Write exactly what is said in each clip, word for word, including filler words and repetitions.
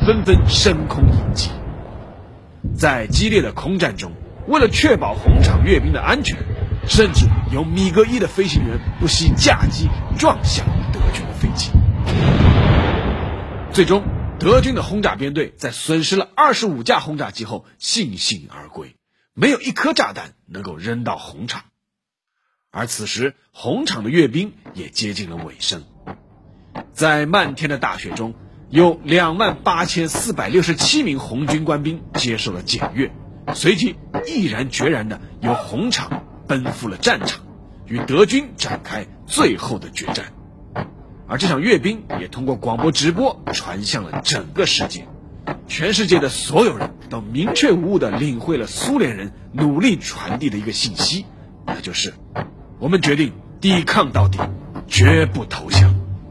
纷纷升空迎击。在激烈的空战中，为了确保红场阅兵的安全，甚至有米格一的飞行员不惜架机撞向德军的飞机。最终，德军的轰炸编队在损失了二十五架轰炸机后悻悻而归，没有一颗炸弹能够扔到红场。而此时，红场的阅兵也接近了尾声。在漫天的大雪中，有两万八千四百六十七名红军官兵接受了检阅，随即毅然决然地由红场奔赴了战场，与德军展开最后的决战。而这场阅兵也通过广播直播传向了整个世界，全世界的所有人都明确无误地领会了苏联人努力传递的一个信息，那就是我们决定抵抗到底，绝不投降。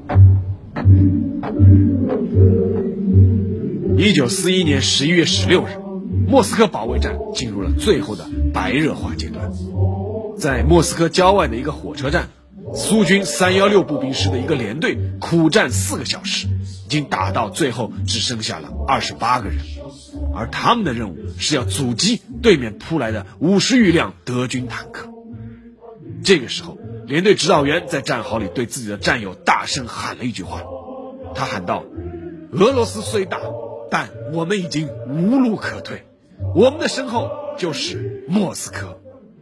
一九四一年十一月十六日，莫斯科保卫战进入了最后的白热化阶段。在莫斯科郊外的一个火车站，苏军三一六步兵师的一个连队苦战四个小时，已经打到最后只剩下了二十八个人，而他们的任务是要阻击对面扑来的五十余辆德军坦克。这个时候，连队指导员在战壕里对自己的战友大声喊了一句话，他喊道：俄罗斯虽大，但我们已经无路可退，我们的身后就是莫斯科。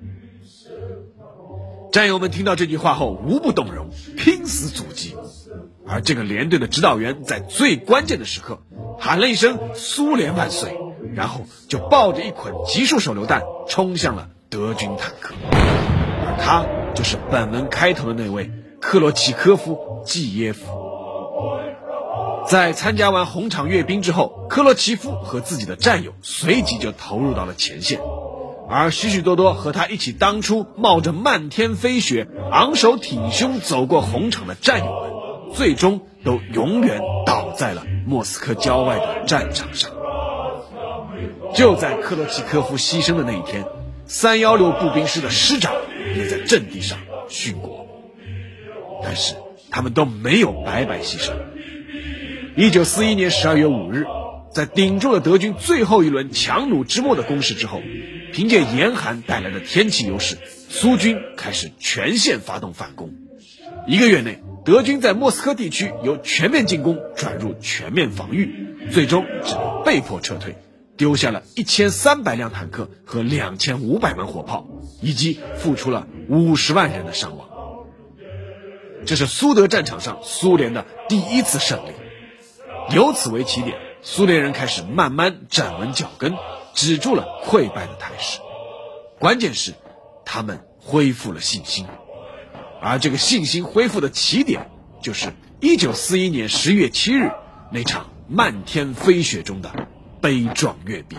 战友们听到这句话后无不动容，拼死阻击。而这个连队的指导员在最关键的时刻喊了一声苏联万岁，然后就抱着一捆集束手榴弹冲向了德军坦克。而他就是本文开头的那位克罗奇科夫季耶夫。在参加完红场阅兵之后，克罗奇夫和自己的战友随即就投入到了前线，而许许多多和他一起当初冒着漫天飞雪昂首挺胸走过红场的战友们，最终都永远倒在了莫斯科郊外的战场上。就在克罗奇科夫牺牲的那一天，三一六步兵师的师长也在阵地上殉国，但是他们都没有白白牺牲。一九四一年十二月五日，在顶住了德军最后一轮强弩之末的攻势之后，凭借严寒带来的天气优势，苏军开始全线发动反攻。一个月内，德军在莫斯科地区由全面进攻转入全面防御，最终只能被迫撤退，丢下了一千三百辆坦克和两千五百门火炮，以及付出了五十万人的伤亡。这是苏德战场上苏联的第一次胜利。由此为起点，苏联人开始慢慢站稳脚跟，止住了溃败的态势。关键是他们恢复了信心，而这个信心恢复的起点就是一九四一年十月七日那场漫天飞雪中的悲壮阅兵。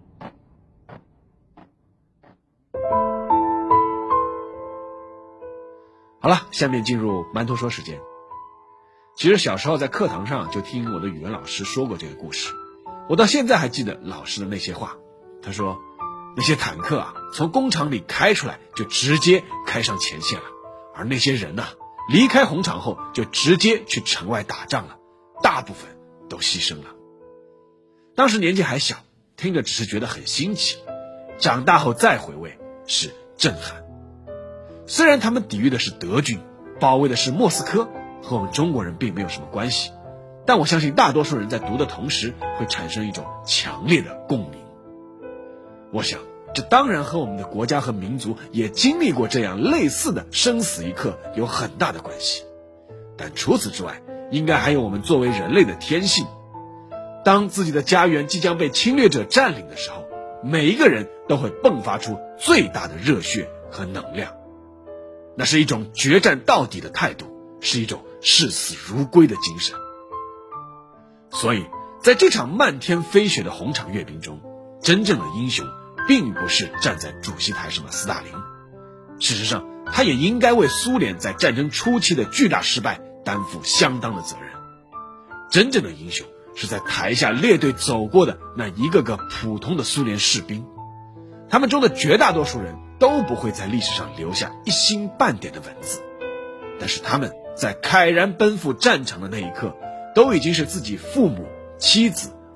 好了，下面进入馒头说时间。其实小时候在课堂上就听我的语文老师说过这个故事，我到现在还记得老师的那些话。他说，那些坦克啊，从工厂里开出来就直接开上前线了，而那些人呢、啊，离开红场后就直接去城外打仗了，大部分都牺牲了。当时年纪还小，听着只是觉得很新奇，长大后再回味是震撼。虽然他们抵御的是德军，保卫的是莫斯科，和我们中国人并没有什么关系，但我相信大多数人在读的同时会产生一种强烈的共鸣。我想这当然和我们的国家和民族也经历过这样类似的生死一刻有很大的关系，但除此之外，应该还有我们作为人类的天性。当自己的家园即将被侵略者占领的时候，每一个人都会迸发出最大的热血和能量，那是一种决战到底的态度，是一种视死如归的精神。所以在这场漫天飞雪的红场阅兵中，真正的英雄并不是站在主席台上的斯大林，事实上他也应该为苏联在战争初期的巨大失败担负相当的责任。真正的英雄是在台下列队走过的那一个个普通的苏联士兵，他们中的绝大多数人都不会在历史上留下一星半点的文字，但是他们在慨然奔赴战场的那一刻，都已经是自己父母、妻子、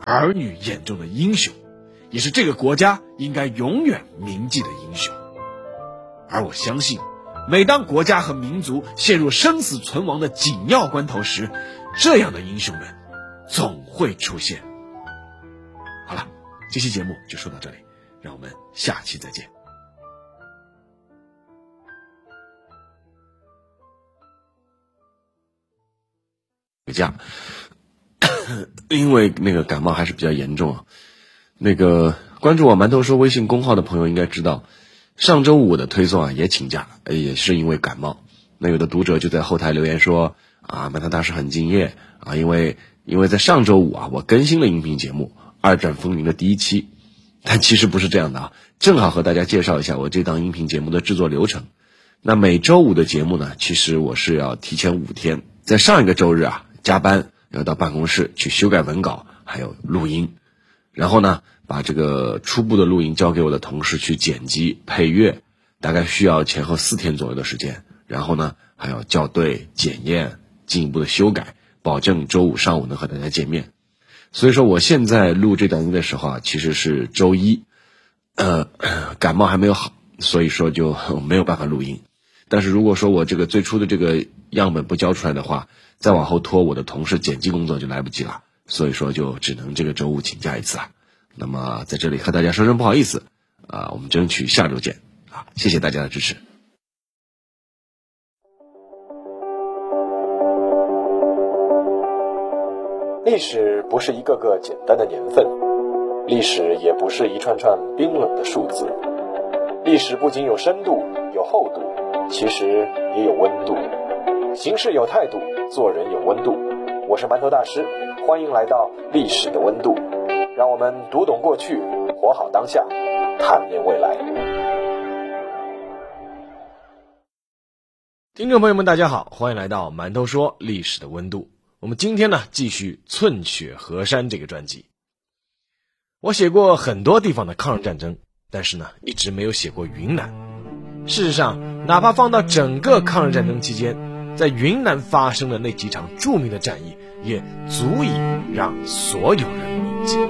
儿女眼中的英雄，也是这个国家应该永远铭记的英雄。而我相信，每当国家和民族陷入生死存亡的紧要关头时，这样的英雄们总会出现。好了，这期节目就说到这里，让我们下期再见。 回家，因为那个感冒还是比较严重啊。那个关注我馒头说微信公号的朋友应该知道，上周五的推送啊也请假，也是因为感冒。那有的读者就在后台留言说啊，馒头大师很敬业啊，因为因为在上周五啊我更新了音频节目《二战风云》的第一期，但其实不是这样的啊，正好和大家介绍一下我这档音频节目的制作流程。那每周五的节目呢，其实我是要提前五天，在上一个周日啊加班，要到办公室去修改文稿，还有录音，然后呢，把这个初步的录音交给我的同事去剪辑配乐，大概需要前后四天左右的时间。然后呢，还要校对、检验、进一步的修改，保证周五上午能和大家见面。所以说，我现在录这档音的时候啊，其实是周一，呃，感冒还没有好，所以说就没有办法录音。但是如果说我这个最初的这个样本不交出来的话，再往后拖，我的同事剪辑工作就来不及了，所以说就只能这个周五请假一次啊。那么在这里和大家说声不好意思啊，我们争取下周见啊！谢谢大家的支持。 历史不是一个个简单的年份，历史也不是一串串冰冷的数字，历史不仅有深度有厚度，其实也有温度。行事有态度，做人有温度。我是馒头大师，欢迎来到历史的温度，让我们读懂过去，活好当下，探面未来。 听众朋友们大家好，欢迎来到馒头说历史的温度。我们今天呢继续寸雪河山这个专辑。我写过很多地方的抗日战争，但是呢一直没有写过云南。事实上，哪怕放到整个抗日战争期间，在云南发生的那几场著名的战役，也足以让所有人铭记。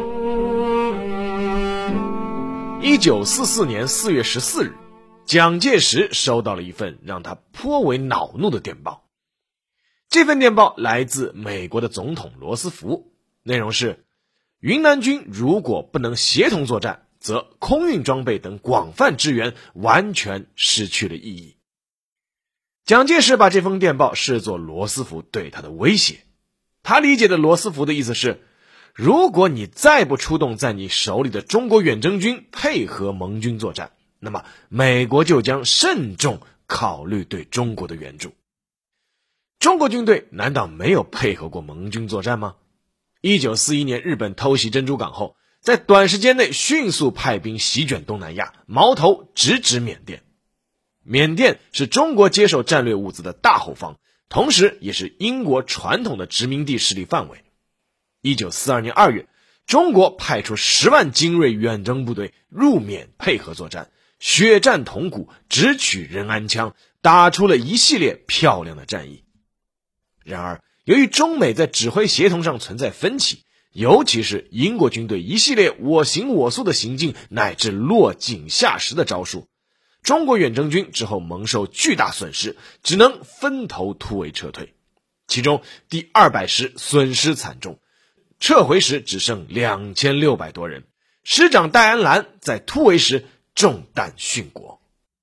一九四四年四月十四日，蒋介石收到了一份让他颇为恼怒的电报。这份电报来自美国的总统罗斯福，内容是：云南军如果不能协同作战，则空运装备等广泛支援完全失去了意义。蒋介石把这封电报视作罗斯福对他的威胁。他理解的罗斯福的意思是，如果你再不出动在你手里的中国远征军配合盟军作战，那么美国就将慎重考虑对中国的援助。中国军队难道没有配合过盟军作战吗？一九四一年日本偷袭珍珠港后，在短时间内迅速派兵席卷东南亚，矛头直指缅甸。缅甸是中国接受战略物资的大后方，同时也是英国传统的殖民地势力范围。一九四二年二月，中国派出十万精锐远征部队入缅配合作战，血战铜鼓，直取仁安羌，打出了一系列漂亮的战役。然而，由于中美在指挥协同上存在分歧，尤其是英国军队一系列我行我素的行径乃至落井下石的招数，中国远征军之后蒙受巨大损失，只能分头突围撤退。其中第二百师损失惨重，撤回时只剩两千六百多人，师长戴安澜在突围时中弹殉国。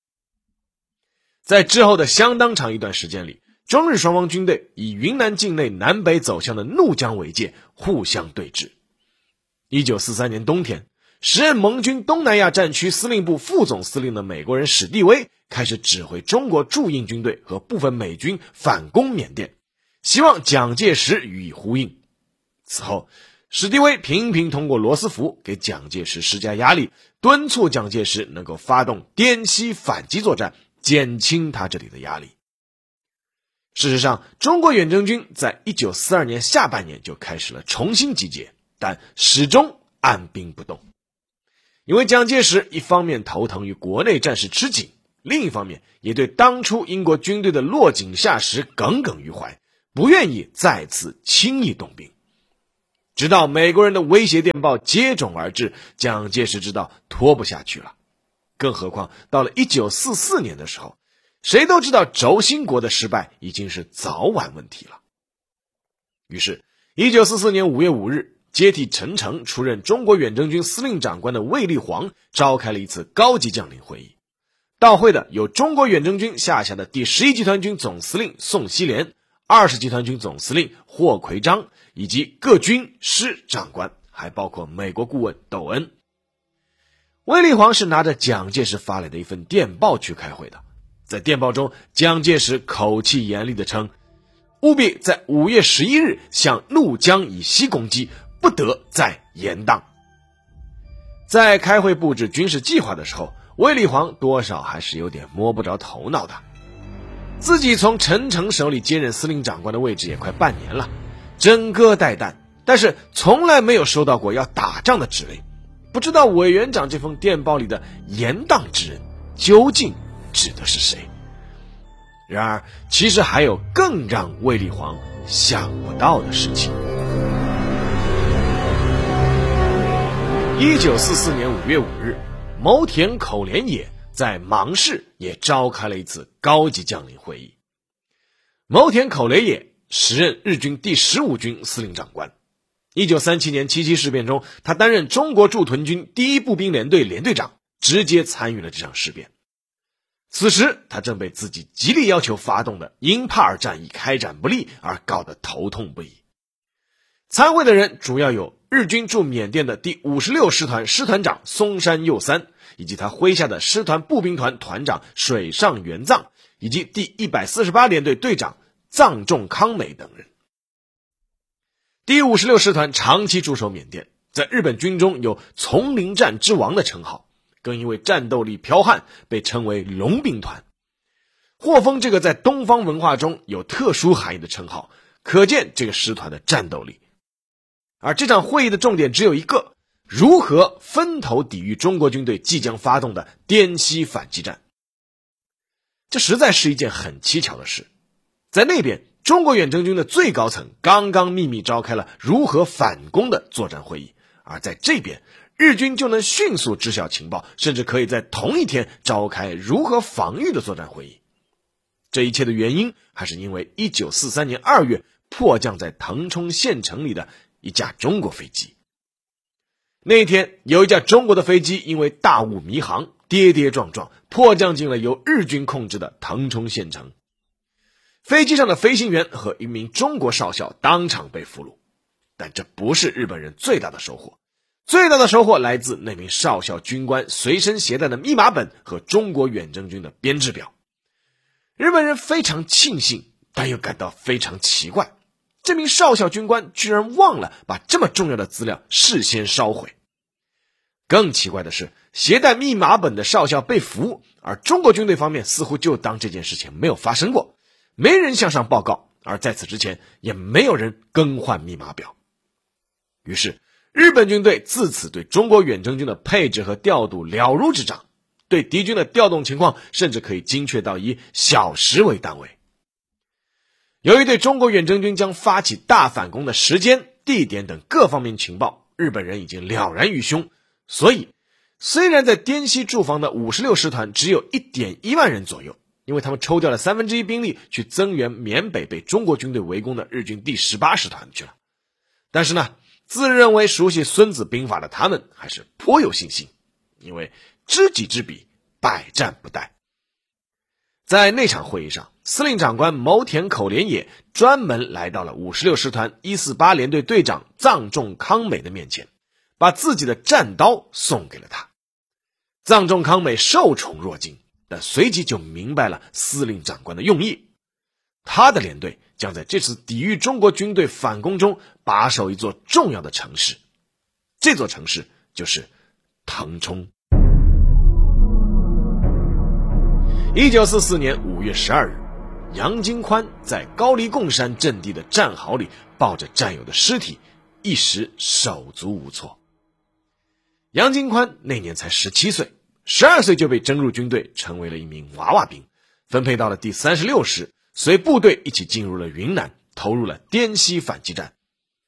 在之后的相当长一段时间里，中日双方军队以云南境内南北走向的怒江为界，互相对峙。一九四三年冬天，时任盟军东南亚战区司令部副总司令的美国人史蒂威开始指挥中国驻印军队和部分美军反攻缅甸，希望蒋介石予以呼应。此后，史蒂威频频通过罗斯福给蒋介石施加压力，敦促蒋介石能够发动滇西反击作战，减轻他这里的压力。事实上，中国远征军在一九四二年下半年就开始了重新集结，但始终按兵不动。因为蒋介石一方面头疼于国内战事吃紧，另一方面也对当初英国军队的落井下石耿耿于怀，不愿意再次轻易动兵。 直到美国人的威胁电报接踵而至，蒋介石知道拖不下去了。更何况到了一九四四年的时候，谁都知道轴心国的失败已经是早晚问题了。于是一九四四年五月五日，接替陈诚出任中国远征军司令长官的卫立煌召开了一次高级将领会议。到会的有中国远征军下辖的第十一集团军总司令宋希濂、二十集团军总司令霍奎章以及各军师长官，还包括美国顾问窦恩。卫立煌是拿着蒋介石发来的一份电报去开会的。在电报中，蒋介石口气严厉地称，务必在五月十一日向怒江以西攻击，不得再延宕。在开会布置军事计划的时候，卫立煌多少还是有点摸不着头脑的。自己从陈诚手里接任司令长官的位置也快半年了，整个带弹，但是从来没有收到过要打仗的指令。不知道委员长这封电报里的延宕之人究竟指的是谁？然而其实还有更让卫立煌想不到的事情。一九四四年五月五日，牟田口连野在芒市也召开了一次高级将领会议。牟田口连野时任日军第十五军司令长官。一九三七年七七事变中，他担任中国驻屯军第一步兵联队连队长，直接参与了这场事变。此时他正被自己极力要求发动的英帕尔战役开展不利而搞得头痛不已。参会的人主要有日军驻缅甸的第五十六师团师团长松山佑三，以及他麾下的师团步兵团团长水上元藏，以及第一百四十八联队队长藏仲康美等人。第五十六师团长期驻守缅甸，在日本军中有丛林战之王的称号，更因为战斗力剽悍被称为龙兵团。获封这个在东方文化中有特殊含义的称号，可见这个师团的战斗力。而这场会议的重点只有一个，如何分头抵御中国军队即将发动的滇西反击战。这实在是一件很蹊跷的事。在那边，中国远征军的最高层刚刚秘密召开了如何反攻的作战会议，而在这边，日军就能迅速知晓情报，甚至可以在同一天召开如何防御的作战会议。这一切的原因还是因为一九四三年二月迫降在腾冲县城里的一架中国飞机。那一天，有一架中国的飞机因为大雾迷航，跌跌撞撞迫降进了由日军控制的腾冲县城。飞机上的飞行员和一名中国少校当场被俘虏，但这不是日本人最大的收获。最大的收获来自那名少校军官随身携带的密码本和中国远征军的编制表。日本人非常庆幸，但又感到非常奇怪，这名少校军官居然忘了把这么重要的资料事先烧毁。更奇怪的是，携带密码本的少校被俘，而中国军队方面似乎就当这件事情没有发生过，没人向上报告，而在此之前也没有人更换密码表。于是日本军队自此对中国远征军的配置和调度了如指掌，对敌军的调动情况甚至可以精确到以小时为单位。由于对中国远征军将发起大反攻的时间、地点等各方面情报，日本人已经了然于胸，所以虽然在滇西驻防的五十六师团只有 一点一万人左右，因为他们抽调了三分之一兵力去增援缅北被中国军队围攻的日军第十八师团去了，但是呢，自认为熟悉孙子兵法的他们还是颇有信心，因为知己知彼，百战不殆。在那场会议上，司令长官牟田口连野专门来到了五十六师团一四八联队队长藏仲康美的面前，把自己的战刀送给了他。藏仲康美受宠若惊，但随即就明白了司令长官的用意。他的连队将在这次抵御中国军队反攻中把守一座重要的城市，这座城市就是腾冲。一九四四年五月十二日，杨金宽在高黎贡山阵地的战壕里抱着战友的尸体，一时手足无措。杨金宽那年才十七岁，十二岁就被征入军队，成为了一名娃娃兵，分配到了第三十六师，随部队一起进入了云南，投入了滇西反击战。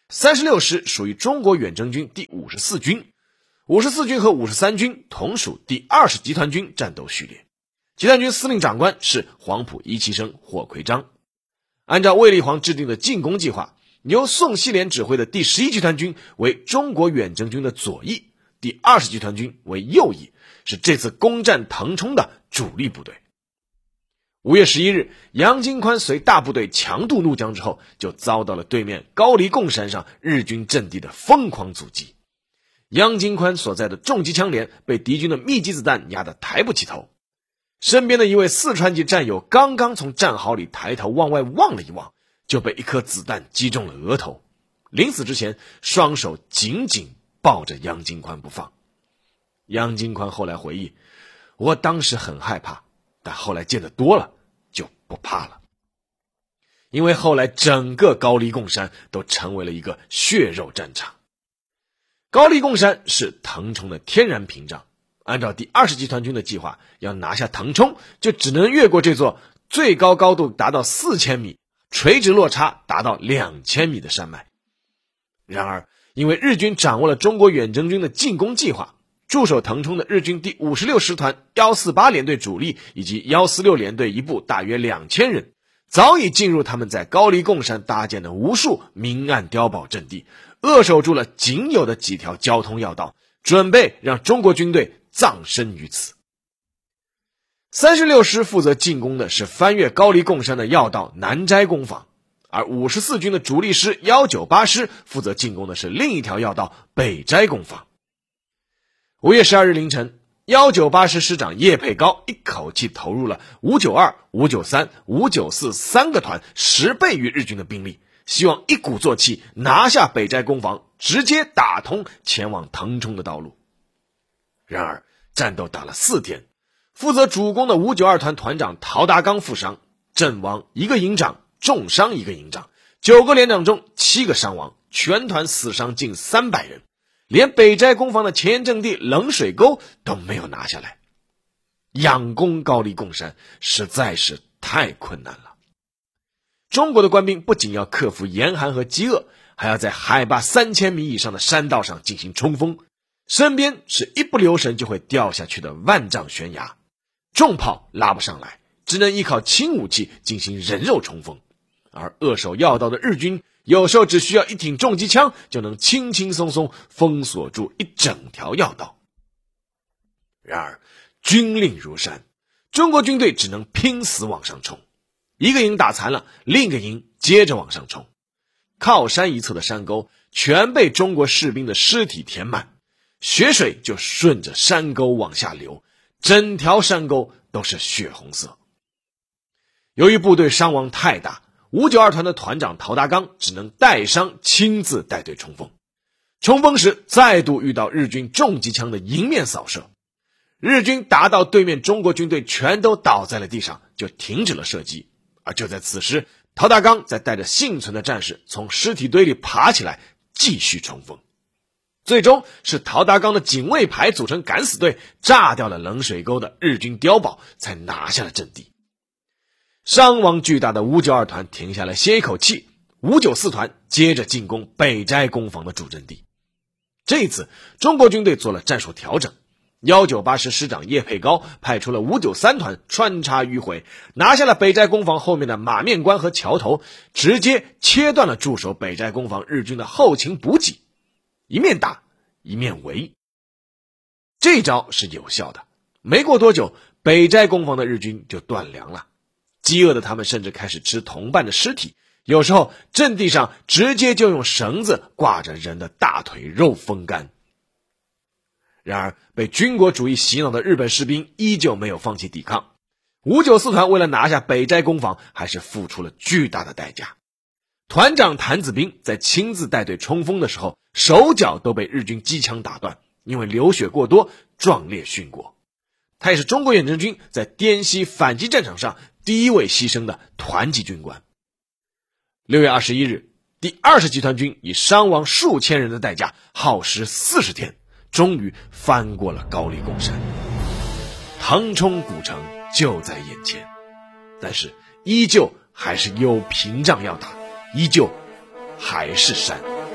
三十六师属于中国远征军第五十四军，五十四军和五十三军同属第二十集团军战斗序列，集团军司令长官是黄埔一期生霍奎章。按照卫立煌制定的进攻计划，由宋希濂指挥的第十一集团军为中国远征军的左翼，第二十集团军为右翼，是这次攻占腾冲的主力部队。五月十一日，杨金宽随大部队强渡怒江之后，就遭到了对面高黎贡山上日军阵地的疯狂阻击。杨金宽所在的重机枪连被敌军的密集子弹压得抬不起头，身边的一位四川籍战友刚刚从战壕里抬头往外望了一望，就被一颗子弹击中了额头，临死之前双手紧紧抱着杨金宽不放。杨金宽后来回忆，我当时很害怕，但后来见得多了就不怕了。因为后来整个高黎贡山都成为了一个血肉战场。高黎贡山是腾冲的天然屏障，按照第二十集团军的计划，要拿下腾冲就只能越过这座最高高度达到四千米，垂直落差达到两千米的山脉。然而因为日军掌握了中国远征军的进攻计划，驻守腾冲的日军第五十六师团一四八联队主力以及一四六联队一部大约两千人，早已进入他们在高黎贡山搭建的无数明暗碉堡阵地，扼守住了仅有的几条交通要道，准备让中国军队葬身于此。三十六师负责进攻的是翻越高黎贡山的要道南斋工坊，而五十四军的主力师一九八师负责进攻的是另一条要道北斋工坊。五月十二日凌晨，一九八师师长叶佩高一口气投入了五九二、五九三、五九四三个团十倍于日军的兵力，希望一鼓作气拿下北斋工坊，直接打通前往腾冲的道路。然而战斗打了四天，负责主攻的五九二团团长陶达刚负伤，阵亡一个营长，重伤一个营长，九个连长中七个伤亡，全团死伤近三百人，连北斋工坊的前沿阵地冷水沟都没有拿下来。仰攻高黎贡山实在是太困难了。中国的官兵不仅要克服严寒和饥饿，还要在海拔三千米以上的山道上进行冲锋，身边是一不留神就会掉下去的万丈悬崖，重炮拉不上来，只能依靠轻武器进行人肉冲锋。而扼守要道的日军有时候只需要一挺重机枪就能轻轻松松封锁住一整条要道。然而军令如山，中国军队只能拼死往上冲，一个营打残了，另一个营接着往上冲，靠山一侧的山沟全被中国士兵的尸体填满，血水就顺着山沟往下流，整条山沟都是血红色。由于部队伤亡太大，五九二团的团长陶达刚只能带伤亲自带队冲锋。冲锋时再度遇到日军重机枪的迎面扫射，日军打到对面中国军队全都倒在了地上，就停止了射击。而就在此时，陶达刚在带着幸存的战士从尸体堆里爬起来继续冲锋。最终是陶达刚的警卫排组成敢死队炸掉了冷水沟的日军碉堡，才拿下了阵地。伤亡巨大的五九二团停下来歇一口气，五九四团接着进攻北斋工坊的主阵地。这一次中国军队做了战术调整，一九八师师长叶佩高派出了五九三团穿插迂回，拿下了北斋工坊后面的马面关和桥头，直接切断了驻守北斋工坊日军的后勤补给，一面打一面围。这招是有效的，没过多久北斋工坊的日军就断粮了，饥饿的他们甚至开始吃同伴的尸体，有时候阵地上直接就用绳子挂着人的大腿肉风干。然而被军国主义洗脑的日本士兵依旧没有放弃抵抗，五九四团为了拿下北斋工坊还是付出了巨大的代价。团长谭子兵在亲自带队冲锋的时候，手脚都被日军机枪打断，因为流血过多壮烈殉国。他也是中国远征军在滇西反击战场上第一位牺牲的团级军官。六月二十一日，第二十集团军以伤亡数千人的代价，耗时四十天，终于翻过了高黎贡山。腾冲古城就在眼前，但是依旧还是有屏障要打，依旧还是山。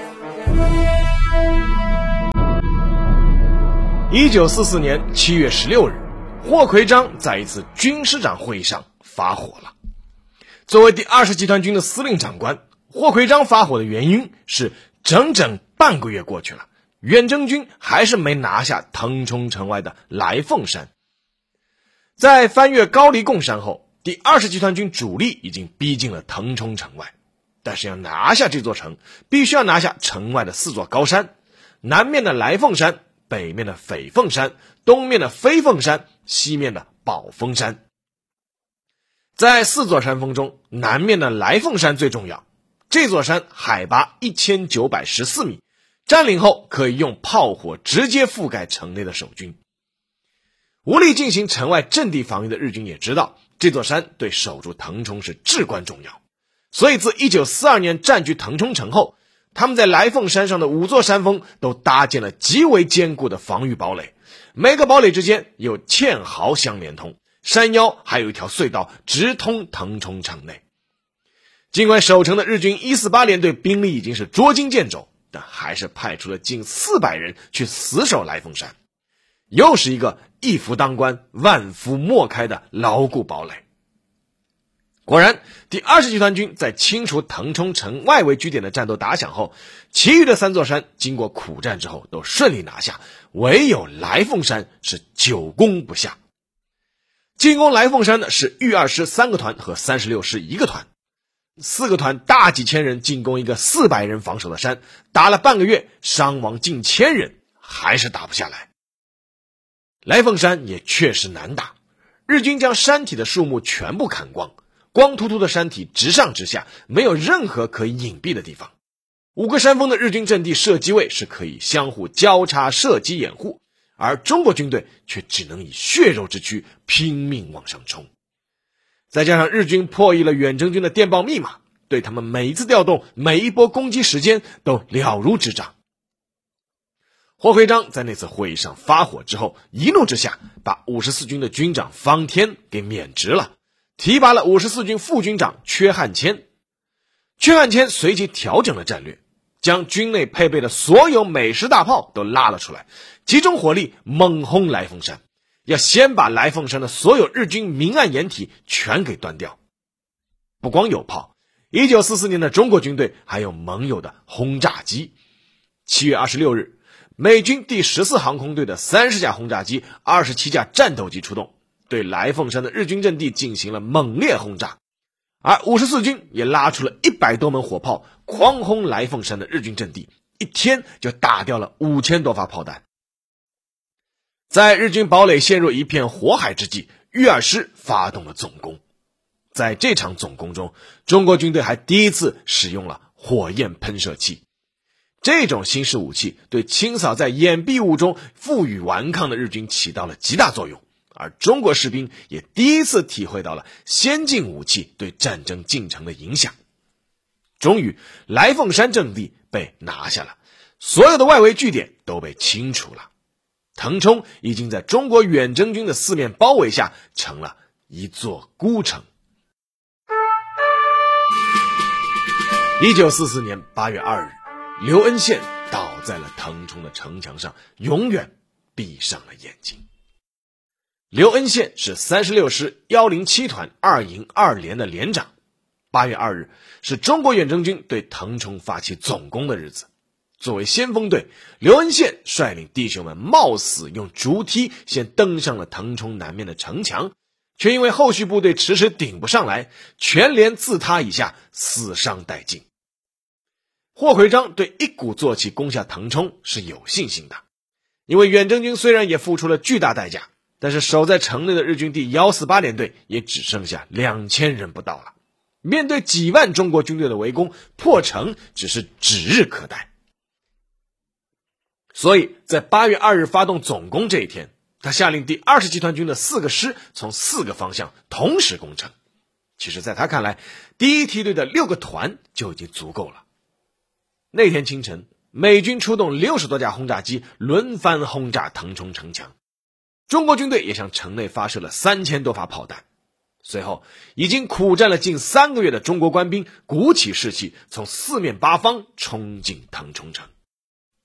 一九四四年七月十六日，霍奎章在一次军师长会议上发火了。作为第二十集团军的司令长官，霍奎章发火的原因是整整半个月过去了，远征军还是没拿下腾冲城外的来凤山。在翻越高黎贡山后，第二十集团军主力已经逼近了腾冲城外，但是要拿下这座城，必须要拿下城外的四座高山，南面的来凤山，北面的斐凤山，东面的飞凤山，西面的宝峰山。在四座山峰中，南面的来凤山最重要，这座山海拔一千九百十四米，占领后可以用炮火直接覆盖城内的守军。无力进行城外阵地防御的日军也知道，这座山对守住腾冲是至关重要，所以自一九四二年占据腾冲城后，他们在来凤山上的五座山峰都搭建了极为坚固的防御堡垒，每个堡垒之间有堑壕相连通，山腰还有一条隧道直通腾冲城内。尽管守城的日军一四八联队兵力已经是捉襟见肘，但还是派出了近四百人去死守来凤山，又是一个一夫当关万夫莫开的牢固堡垒。果然，第二十集团军在清除腾冲城外围据点的战斗打响后，其余的三座山经过苦战之后都顺利拿下，唯有来凤山是久攻不下。进攻来凤山的是豫二师三个团和三十六师一个团，四个团大几千人进攻一个四百人防守的山，打了半个月，伤亡近千人，还是打不下来。来凤山也确实难打，日军将山体的树木全部砍光，光秃秃的山体直上直下，没有任何可以隐蔽的地方。五个山峰的日军阵地射击位是可以相互交叉射击掩护，而中国军队却只能以血肉之躯拼命往上冲。再加上日军破译了远征军的电报密码，对他们每一次调动、每一波攻击时间都了如指掌。霍奎章在那次会议上发火之后，一怒之下把五十四军的军长方天给免职了，提拔了五十四军副军长阙汉谦。阙汉谦随即调整了战略，将军内配备的所有美式大炮都拉了出来，集中火力猛轰来凤山，要先把来凤山的所有日军明暗掩体全给端掉。不光有炮，一九四四年的中国军队还有盟友的轰炸机。七月二十六日，美军第十四航空队的三十架轰炸机、二十七架战斗机出动，对来凤山的日军阵地进行了猛烈轰炸，而五十四军也拉出了一百多门火炮，狂轰来凤山的日军阵地，一天就打掉了五千多发炮弹。在日军堡垒陷入一片火海之际，豫二师发动了总攻。在这场总攻中，中国军队还第一次使用了火焰喷射器。这种新式武器对清扫在掩蔽物中负隅顽抗的日军起到了极大作用，而中国士兵也第一次体会到了先进武器对战争进程的影响。终于，来凤山阵地被拿下了，所有的外围据点都被清除了，腾冲已经在中国远征军的四面包围下成了一座孤城。一九四四年八月二日，刘恩宪倒在了腾冲的城墙上，永远闭上了眼睛。刘恩宪是三十六师一零七团二营二连的连长。八月二日是中国远征军对腾冲发起总攻的日子。作为先锋队，刘恩宪率领弟兄们冒死用竹梯先登上了腾冲南面的城墙，却因为后续部队迟迟顶不上来，全连自他以下，死伤殆尽。霍奎章对一鼓作气攻下腾冲是有信心的，因为远征军虽然也付出了巨大代价，但是守在城内的日军第一四八联队也只剩下两千人不到了。面对几万中国军队的围攻，破城只是指日可待。所以在八月二日发动总攻这一天，他下令第二十集团军的四个师从四个方向同时攻城。其实在他看来，第一梯队的六个团就已经足够了。那天清晨，美军出动六十多架轰炸机轮番轰炸腾冲城墙，中国军队也向城内发射了三千多发炮弹。随后，已经苦战了近三个月的中国官兵鼓起士气，从四面八方冲进腾冲城。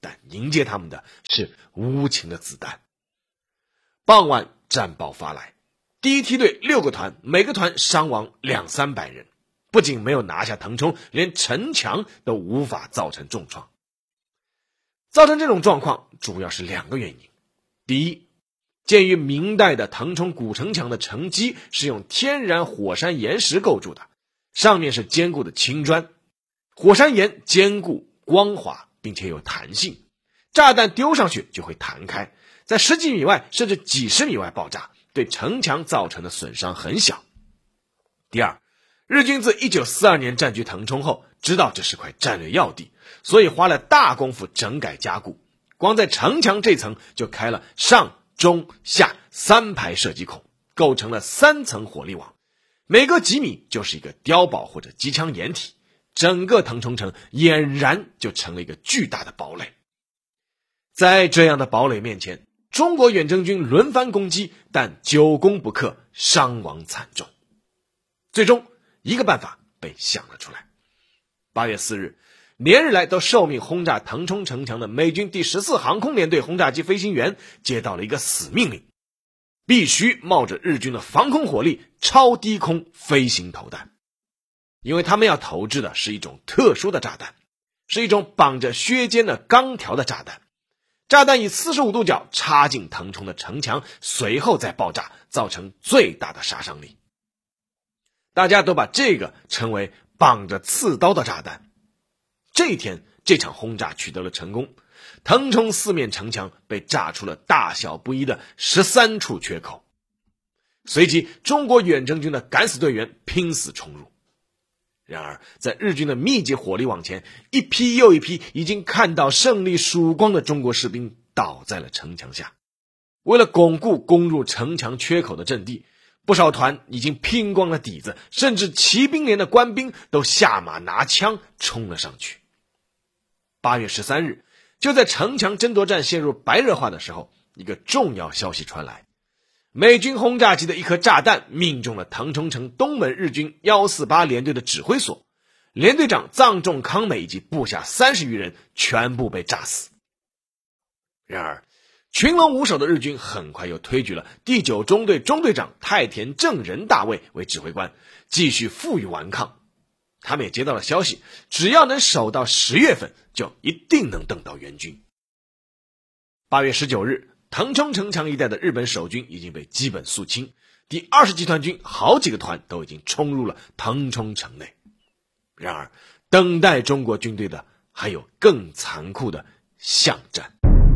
但迎接他们的是无情的子弹。傍晚，战报发来，第一梯队六个团，每个团伤亡两三百人，不仅没有拿下腾冲，连城墙都无法造成重创。造成这种状况主要是两个原因。第一，鉴于明代的腾冲古城墙的城基是用天然火山岩石构筑的，上面是坚固的青砖，火山岩坚固光滑并且有弹性，炸弹丢上去就会弹开，在十几米外甚至几十米外爆炸，对城墙造成的损伤很小。第二，日军自一九四二年占据腾冲后，知道这是块战略要地，所以花了大功夫整改加固，光在城墙这层就开了上中下三排射击孔，构成了三层火力网，每隔几米就是一个碉堡或者机枪掩体，整个腾冲城俨然就成了一个巨大的堡垒。在这样的堡垒面前，中国远征军轮番攻击，但久攻不克，伤亡惨重。最终一个办法被想了出来。八月四日，连日来都受命轰炸腾冲城墙的美军第十四航空联队轰炸机飞行员接到了一个死命令，必须冒着日军的防空火力超低空飞行投弹。因为他们要投掷的是一种特殊的炸弹，是一种绑着削尖的钢条的炸弹。炸弹以四十五度角插进腾冲的城墙，随后再爆炸，造成最大的杀伤力。大家都把这个称为绑着刺刀的炸弹。这一天，这场轰炸取得了成功，腾冲四面城墙被炸出了大小不一的十三处缺口。随即，中国远征军的敢死队员拼死冲入。然而，在日军的密集火力网前，一批又一批已经看到胜利曙光的中国士兵倒在了城墙下。为了巩固攻入城墙缺口的阵地，不少团已经拼光了底子，甚至骑兵连的官兵都下马拿枪冲了上去。八月十三日，就在城墙争夺战陷入白热化的时候，一个重要消息传来。美军轰炸机的一颗炸弹命中了腾冲城东门日军一四八联队的指挥所，连队长藏仲康美以及部下三十余人全部被炸死。然而，群龙无首的日军很快又推举了第九中队中队长太田正仁大尉为指挥官，继续负隅顽抗。他们也接到了消息，只要能守到十月份，就一定能等到援军。八月十九日，腾冲城墙一带的日本守军已经被基本肃清，第二十集团军好几个团都已经冲入了腾冲城内。然而，等待中国军队的还有更残酷的巷战。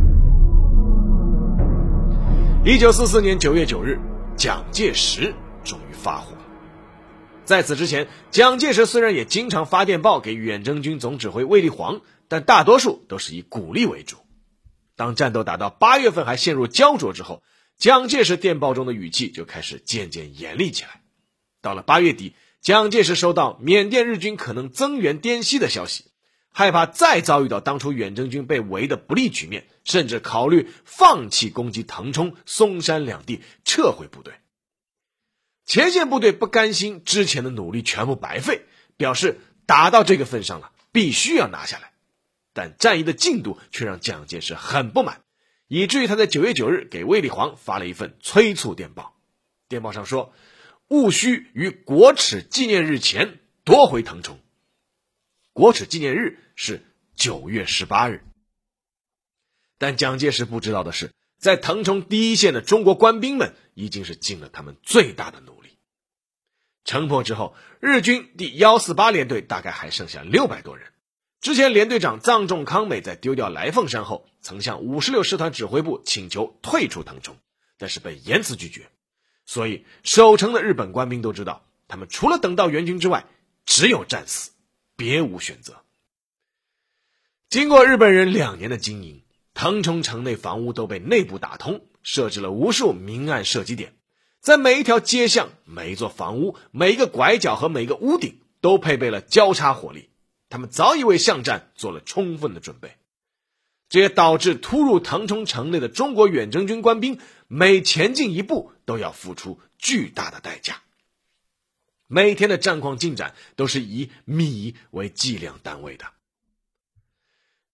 一九四四年九月九日，蒋介石终于发火了。在此之前，蒋介石虽然也经常发电报给远征军总指挥卫立煌，但大多数都是以鼓励为主。当战斗打到八月份还陷入焦灼之后，蒋介石电报中的语气就开始渐渐严厉起来。到了八月底，蒋介石收到缅甸日军可能增援滇西的消息，害怕再遭遇到当初远征军被围的不利局面，甚至考虑放弃攻击腾冲、松山两地，撤回部队。前线部队不甘心之前的努力全部白费，表示打到这个份上了，必须要拿下来。但战役的进度却让蒋介石很不满，以至于他在九月九日给卫立煌发了一份催促电报。电报上说，务须于国耻纪念日前夺回腾冲。国耻纪念日是九月十八日。但蒋介石不知道的是，在腾冲第一线的中国官兵们已经是尽了他们最大的努力。城破之后，日军第一四八联队大概还剩下六百多人。之前连队长藏仲康美在丢掉来凤山后，曾向五十六师团指挥部请求退出腾冲，但是被严词拒绝。所以守城的日本官兵都知道，他们除了等到援军之外，只有战死，别无选择。经过日本人两年的经营，腾冲城内房屋都被内部打通，设置了无数明暗射击点，在每一条街巷、每一座房屋、每一个拐角和每一个屋顶都配备了交叉火力，他们早已为巷战做了充分的准备。这也导致突入腾冲城内的中国远征军官兵每前进一步都要付出巨大的代价。每天的战况进展都是以米为计量单位的。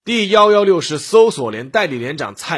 第一百一十六师搜索连代理连长蔡